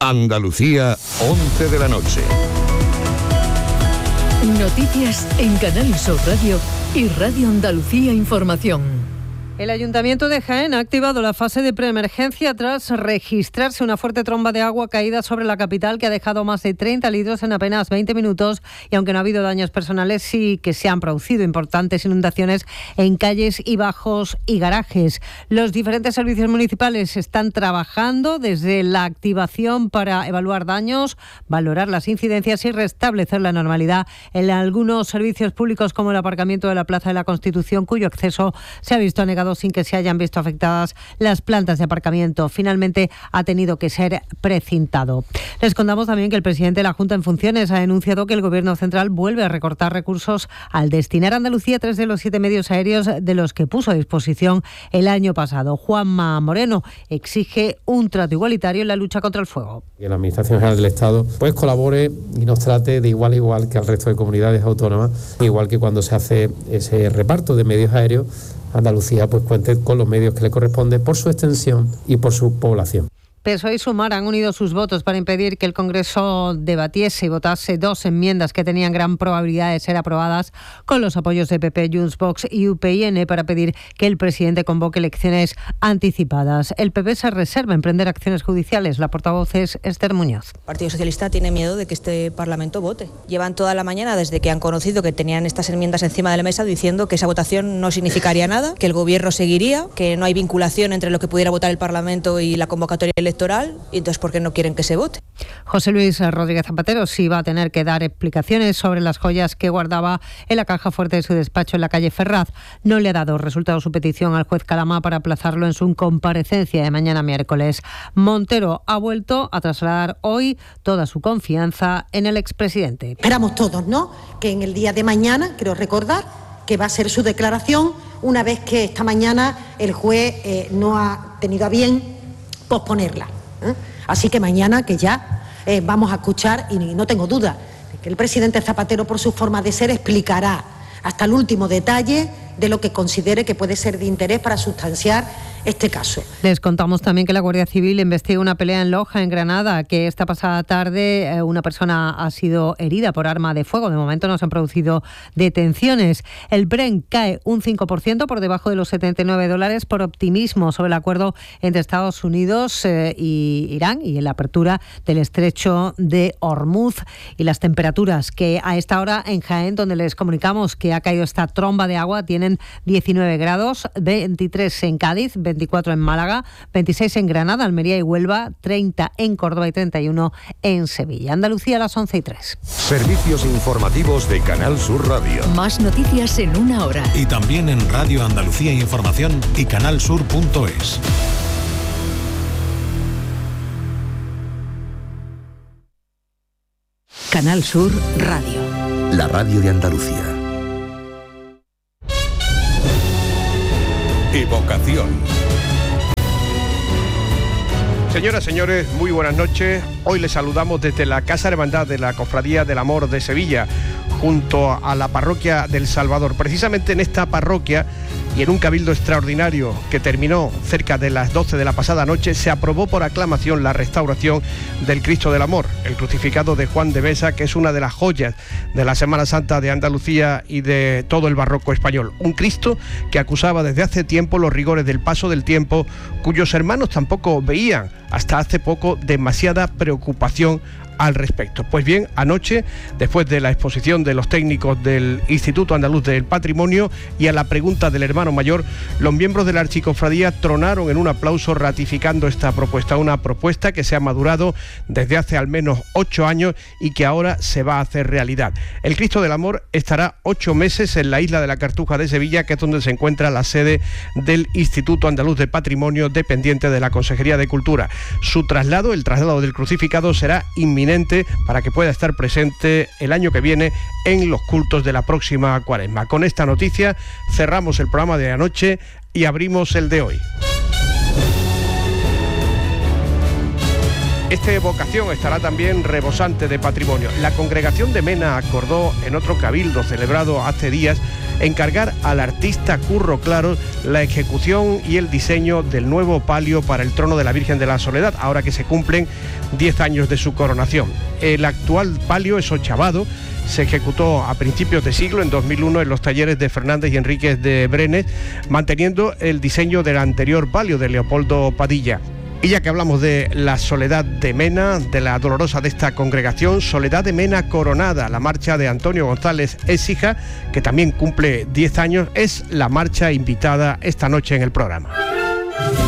Andalucía, 11 de la noche. Noticias en Canal Sur Radio y Radio Andalucía Información. El Ayuntamiento de Jaén ha activado la fase de preemergencia tras registrarse una fuerte tromba de agua caída sobre la capital que ha dejado más de 30 litros en apenas 20 minutos y aunque no ha habido daños personales, sí que se han producido importantes inundaciones en calles y bajos y garajes. Los diferentes servicios municipales están trabajando desde la activación para evaluar daños, valorar las incidencias y restablecer la normalidad en algunos servicios públicos como el aparcamiento de la Plaza de la Constitución, cuyo acceso se ha visto negado sin que se hayan visto afectadas las plantas de aparcamiento. Finalmente ha tenido que ser precintado. Les contamos también que el presidente de la Junta en funciones ha denunciado que el Gobierno central vuelve a recortar recursos al destinar a Andalucía 3 de los 7 medios aéreos de los que puso a disposición el año pasado. Juanma Moreno exige un trato igualitario en la lucha contra el fuego. Que la Administración General del Estado pues colabore y nos trate de igual a igual que al resto de comunidades autónomas, igual que cuando se hace ese reparto de medios aéreos, Andalucía pues cuente con los medios que le corresponden por su extensión y por su población. PSOE y Sumar han unido sus votos para impedir que el Congreso debatiese y votase 2 enmiendas que tenían gran probabilidad de ser aprobadas con los apoyos de PP, Junts, Vox y UPyN para pedir que el presidente convoque elecciones anticipadas. El PP se reserva emprender acciones judiciales. La portavoz es Esther Muñoz. El Partido Socialista tiene miedo de que este Parlamento vote. Llevan toda la mañana desde que han conocido que tenían estas enmiendas encima de la mesa diciendo que esa votación no significaría nada, que el Gobierno seguiría, que no hay vinculación entre lo que pudiera votar el Parlamento y la convocatoria electoral. Y entonces, ¿por qué no quieren que se vote? José Luis Rodríguez Zapatero sí va a tener que dar explicaciones sobre las joyas que guardaba en la caja fuerte de su despacho en la calle Ferraz. No le ha dado resultado su petición al juez Calamá para aplazarlo en su comparecencia de mañana miércoles. Montero ha vuelto a trasladar hoy toda su confianza en el expresidente. Esperamos todos, ¿no?, que en el día de mañana, quiero recordar, que va a ser su declaración, una vez que esta mañana el juez no ha tenido a bien posponerla. Así que mañana que ya vamos a escuchar, y no tengo duda de que el presidente Zapatero, por su forma de ser, explicará hasta el último detalle de lo que considere que puede ser de interés para sustanciar este caso. Les contamos también que la Guardia Civil investiga una pelea en Loja, en Granada, que esta pasada tarde una persona ha sido herida por arma de fuego. De momento no se han producido detenciones. El Brent cae un 5% por debajo de los $79 por optimismo sobre el acuerdo entre Estados Unidos y Irán y en la apertura del estrecho de Hormuz y las temperaturas que a esta hora en Jaén, donde les comunicamos que ha caído esta tromba de agua, tienen 19 grados, 23 en Cádiz, 24 en Málaga, 26 en Granada, Almería y Huelva, 30 en Córdoba y 31 en Sevilla. Andalucía a las 11:03. Servicios informativos de Canal Sur Radio. Más noticias en una hora. Y también en Radio Andalucía Información y canalsur.es. Canal Sur Radio. La radio de Andalucía. Evocación. Señoras, señores, muy buenas noches. Hoy les saludamos desde la Casa Hermandad de la Cofradía del Amor de Sevilla, junto a la parroquia del Salvador. Precisamente en esta parroquia y en un cabildo extraordinario que terminó cerca de las 12 de la pasada noche, se aprobó por aclamación la restauración del Cristo del Amor, el crucificado de Juan de Besa, que es una de las joyas de la Semana Santa de Andalucía y de todo el barroco español. Un Cristo que acusaba desde hace tiempo los rigores del paso del tiempo, cuyos hermanos tampoco veían hasta hace poco demasiada preocupación al respecto. Pues bien, anoche, después de la exposición de los técnicos del Instituto Andaluz del Patrimonio y a la pregunta del hermano mayor, los miembros de la Archicofradía tronaron en un aplauso ratificando esta propuesta, una propuesta que se ha madurado desde hace al menos 8 años y que ahora se va a hacer realidad. El Cristo del Amor estará 8 meses en la isla de la Cartuja de Sevilla, que es donde se encuentra la sede del Instituto Andaluz del Patrimonio, dependiente de la Consejería de Cultura. Su traslado, el traslado del crucificado, será inminente para que pueda estar presente el año que viene en los cultos de la próxima Cuaresma. Con esta noticia cerramos el programa de anoche y abrimos el de hoy. Esta vocación estará también rebosante de patrimonio. La congregación de Mena acordó en otro cabildo celebrado hace días encargar al artista Curro Claros la ejecución y el diseño del nuevo palio para el trono de la Virgen de la Soledad, ahora que se cumplen 10 años de su coronación. El actual palio es ochavado, se ejecutó a principios de siglo, en 2001, en los talleres de Fernández y Enríquez de Brenes, manteniendo el diseño del anterior palio de Leopoldo Padilla. Y ya que hablamos de la Soledad de Mena, de la dolorosa de esta congregación, Soledad de Mena Coronada, la marcha de Antonio González Écija, que también cumple 10 años, es la marcha invitada esta noche en el programa.